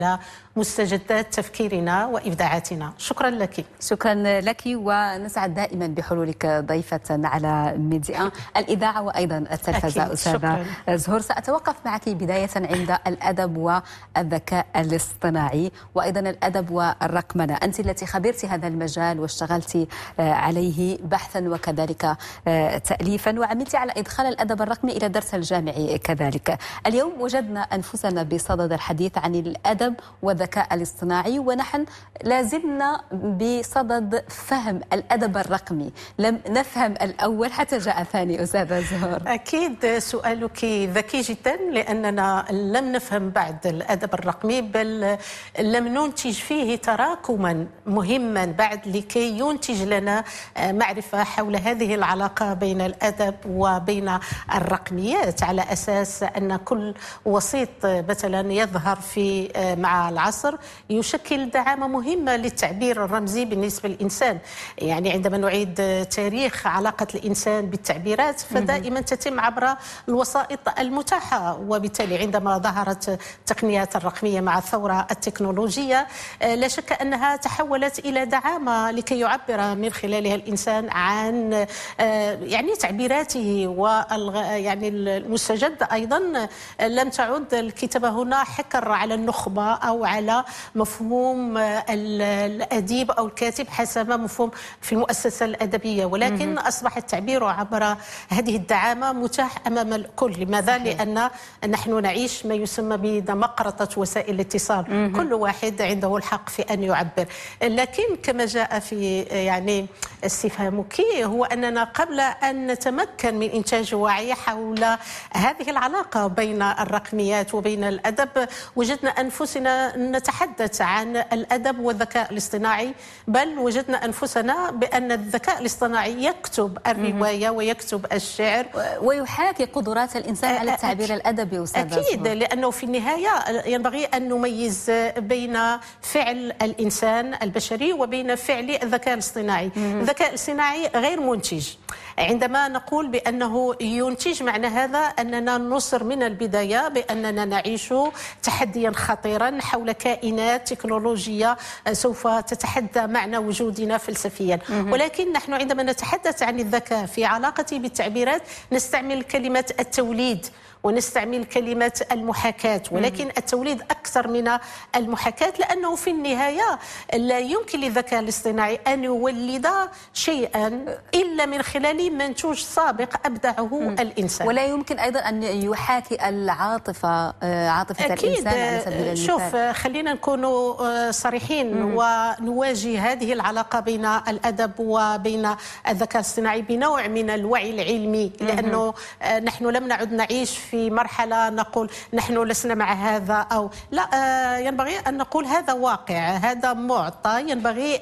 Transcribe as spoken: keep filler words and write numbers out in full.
مستجدات تفكيرنا وإبداعاتنا. شكرا لك. شكرا لك، ونسعد دائما بحلولك ضيفة على ميديا الإذاعة وأيضا التلفزة. أستاذة زهور، سأتوقف معك بداية عند الأدب والذكاء الاصطناعي وأيضا الأدب والرقمنة. أنت التي خبرت هذا المجال واشتغلت عليه بحثا وكذلك تأليفا، وعملت على إدخال الأدب الرقمي إلى الدرس الجامعي كذلك. اليوم وجدنا أنفسنا بصدد الحديث عن الأدب والذكاء الاصطناعي، ونحن لازلنا بصدد فهم الأدب الرقمي. لم نفهم الأول حتى جاء الثاني. أستاذة زهور، أكيد سؤالك ذكي جدا، لأننا لم نفهم بعد الأدب الرقمي، بل لم ننتج فيه تراكما مهما بعد لكي ينتج لنا معرفة حول هذه العلاقة بين الأدب وبين الرقميات، على أساس أن كل وسيط مثلا يظهر في مع العصر يشكل دعامة مهمة للتعبير الرمزي بالنسبة للإنسان. يعني عندما نعيد تاريخ علاقة الإنسان بالتعبيرات فدائما تتم عبر الوسائط المتاحة، وبالتالي عندما ظهرت التقنيات الرقمية مع الثورة التكنولوجية لا شك أنها تحولت إلى دعامة لكي يعبر من خلالها الإنسان عن يعني تعبيراته. وال يعني المستجد أيضا لم تعد الكتابة هنا حكر على النخبة أو على مفهوم الأديب أو الكاتب حسب مفهوم في المؤسسة الأدبية، ولكن أصبح التعبير عبر هذه الدعامة متاح أمام الكل. لماذا؟ لأن نحن نعيش ما يسمى بدمقرطة وسائل الاتصال، كل واحد عنده الحق في أن يعبر. لكن كما جاء في يعني استفهامك، هو أننا قبل أن نتمكن من إنتاج وعي حول هذه العلاقة بين الرقميات وبين الأدب، وجدنا أنفسنا نتحدث عن الأدب والذكاء الاصطناعي، بل وجدنا أنفسنا بأن الذكاء الاصطناعي يكتب الرواية ويكتب الشعر ويحاكي قدرات الإنسان على التعبير الأدبي. أستاذ أكيد، لأنه في النهاية ينبغي أن نميز بين فعل الإنسان البشري وبين فعل الذكاء الاصطناعي. الذكاء الاصطناعي غير منتج. عندما نقول بأنه ينتج، معنى هذا أننا نصر من البداية بأننا نعيش تحديا خطيرا حول كائنات تكنولوجية سوف تتحدى معنى وجودنا فلسفيا. ولكن نحن عندما نتحدث عن الذكاء في علاقته بالتعبيرات نستعمل كلمة التوليد ونستعمل كلمة المحاكاة، ولكن التوليد أكثر من المحاكاة، لأنه في النهاية لا يمكن للذكاء الاصطناعي أن يولد شيئا إلا من خلال منتوج سابق أبدعه الإنسان. ولا يمكن أيضا أن يحاكي العاطفة عاطفة الإنسان على سبيل المثال. شوف، خلينا نكون صريحين ونواجه هذه العلاقة بين الأدب وبين الذكاء الاصطناعي بنوع من الوعي العلمي، لأنه نحن لم نعد نعيش في مرحلة نقول نحن لسنا مع هذا أو لا. ينبغي أن نقول هذا واقع، هذا معطى، ينبغي